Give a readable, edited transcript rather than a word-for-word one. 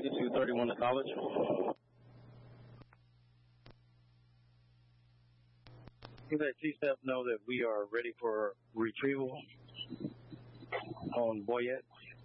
231 to College. You let T-Step know that we are ready for retrieval on Boyette.